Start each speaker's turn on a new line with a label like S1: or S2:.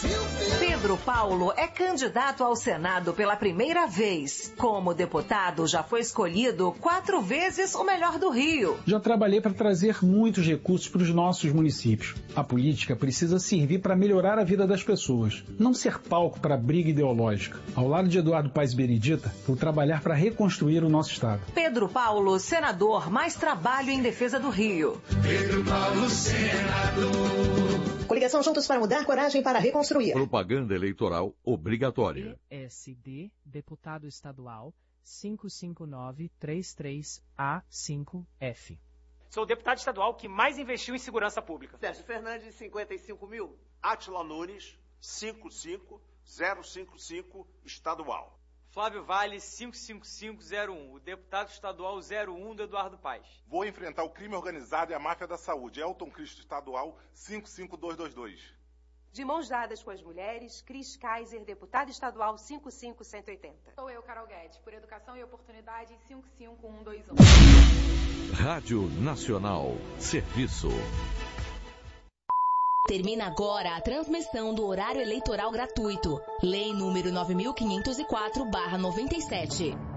S1: Pedro Paulo é candidato ao Senado pela primeira vez. Como deputado, já foi escolhido 4 vezes o melhor do Rio.
S2: Já trabalhei para trazer muitos recursos para os nossos municípios. A política precisa servir para melhorar a vida das pessoas, não ser palco para briga ideológica. Ao lado de Eduardo Paes e Benedita, vou trabalhar para reconstruir o nosso estado.
S1: Pedro Paulo, senador, mais trabalho em defesa do Rio.
S3: Pedro Paulo, senador.
S4: Coligação Juntos para Mudar, coragem para reconstruir.
S5: Propaganda eleitoral obrigatória.
S6: PSD, deputado estadual, 55933A5F.
S7: Sou o deputado estadual que mais investiu em segurança pública.
S8: Sérgio Fernandes, 55 mil.
S9: Átila Nunes, 55055, estadual.
S10: Flávio Vale, 55501, o deputado estadual 01 do Eduardo Paes.
S9: Vou enfrentar o crime organizado e a máfia da saúde. Elton Cristo, estadual, 55222.
S11: De mãos dadas com as mulheres, Cris Kaiser, deputada estadual 55180.
S12: Sou eu, Carol Guedes, por Educação e Oportunidade 55121.
S5: Rádio Nacional, serviço.
S13: Termina agora a transmissão do horário eleitoral gratuito. Lei número 9504/97.